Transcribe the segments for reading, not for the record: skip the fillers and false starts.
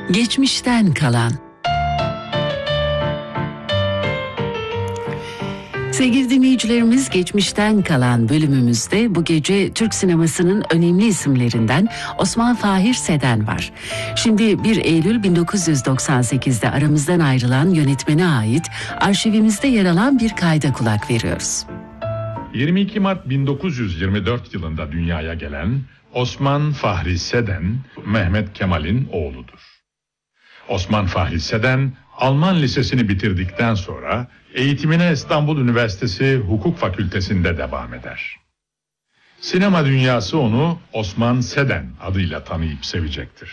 Geçmişten kalan. Sevgili dinleyicilerimiz, geçmişten kalan bölümümüzde bu gece Türk sinemasının önemli isimlerinden Osman Fahir Seden var. Şimdi 1 Eylül 1998'de aramızdan ayrılan yönetmene ait arşivimizde yer alan bir kayda kulak veriyoruz. 22 Mart 1924 yılında dünyaya gelen Osman Fahri Seden, Mehmet Kemal'in oğludur. Osman Fahri Seden, Alman lisesini bitirdikten sonra eğitimine İstanbul Üniversitesi Hukuk Fakültesi'nde devam eder. Sinema dünyası onu Osman Seden adıyla tanıyıp sevecektir.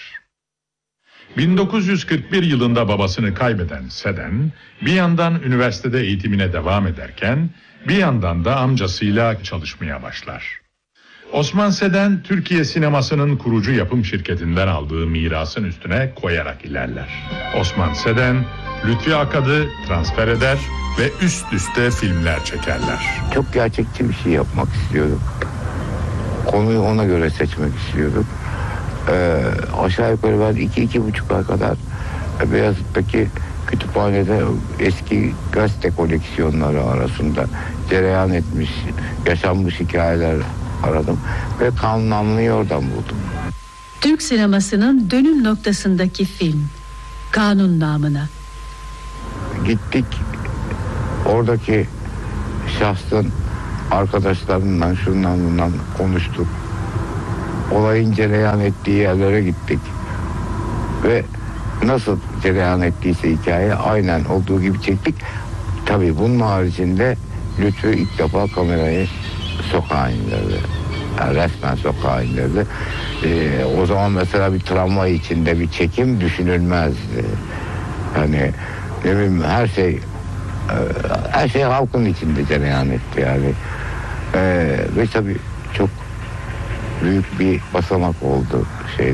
1941 yılında babasını kaybeden Seden, bir yandan üniversitede eğitimine devam ederken, bir yandan da amcasıyla çalışmaya başlar. Osman Seden, Türkiye sinemasının kurucu yapım şirketinden aldığı mirasın üstüne koyarak ilerler. Osman Seden, Lütfi Akad'ı transfer eder ve üst üste filmler çekerler. Çok gerçekçi bir şey yapmak istiyordum. Konuyu ona göre seçmek istiyordum. Aşağı yukarı ben 2-2,5 ay kadar Beyazıt'taki kütüphanede eski gazete koleksiyonları arasında cereyan etmiş, yaşanmış hikayeler aradım ve Kanun Namlı'yı oradan buldum. Türk sinemasının dönüm noktasındaki film Kanun Namına. Gittik, oradaki şahsın arkadaşlarından şundan bundan konuştuk. Olayın cereyan ettiği yerlere gittik ve nasıl cereyan ettiyse hikaye aynen olduğu gibi çektik. Tabii bunun haricinde Lütfü ilk defa kamerayı sokağa indirdi. Yani resmen sokağa indirdi. O zaman mesela bir tramvay içinde bir çekim düşünülmezdi. Yani ne bileyim, her şey halkın içinde cereyan etti yani. Ve tabii çok büyük bir basamak oldu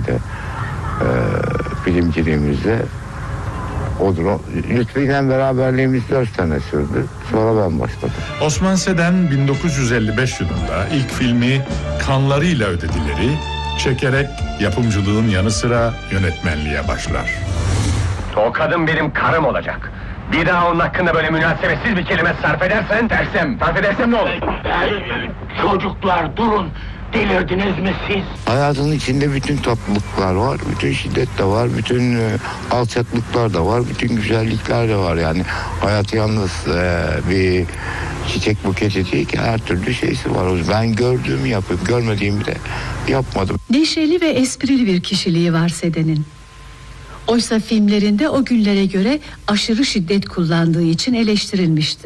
filmciliğimizde. Odur o. Lütfü'yle beraberliğimiz 4 sene sürdü. Sonra ben başladım. Osman Seden 1955 yılında ilk filmi Kanlarıyla Ödediler'i çekerek yapımcılığın yanı sıra yönetmenliğe başlar. O kadın benim karım olacak. Bir daha onun hakkında böyle münasebetsiz bir kelime sarf edersen ne olur? Çocuklar durun, delirdiniz mi siz? Hayatın içinde bütün tatlılıklar var, bütün şiddet de var, bütün alçaklıklar da var, bütün güzellikler de var. Yani hayat yalnız bir çiçek buketi değil ki, her türlü şeysi var. Ben gördüğümü yapıp görmediğimi de yapmadım. Neşeli ve esprili bir kişiliği var Seden'in. Oysa filmlerinde o günlere göre aşırı şiddet kullandığı için eleştirilmişti.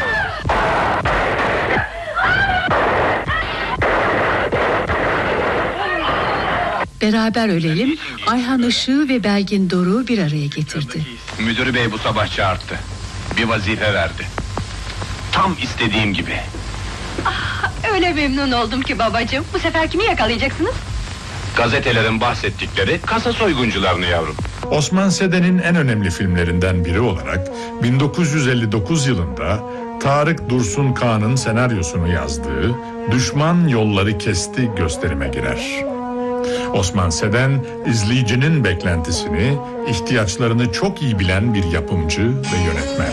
Beraber Ölelim, Ayhan Işık'ı ve Belgin Doruk'u bir araya getirdi. Müdür bey bu sabah çağırdı. Bir vazife verdi. Tam istediğim gibi. Öyle memnun oldum ki babacığım. Bu sefer kimi yakalayacaksınız? Gazetelerin bahsettikleri kasa soyguncularını yavrum. Osman Seden'in en önemli filmlerinden biri olarak 1959 yılında Tarık Dursun Kağan'ın senaryosunu yazdığı Düşman Yolları Kesti gösterime girer. Osman Seden, izleyicinin beklentisini, ihtiyaçlarını çok iyi bilen bir yapımcı ve yönetmen.